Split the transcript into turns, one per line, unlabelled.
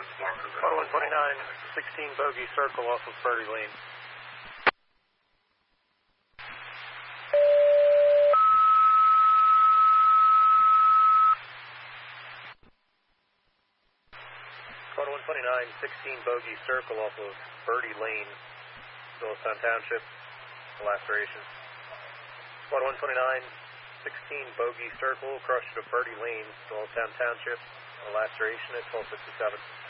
Photo 129, 16 Bogey Circle off of Birdie Lane. Photo 129, 16 Bogey Circle off of Birdie Lane, Doylestown Township, laceration. Photo 129, 16 Bogey Circle, crushed to Birdie Lane, Doylestown Township, laceration at 1257.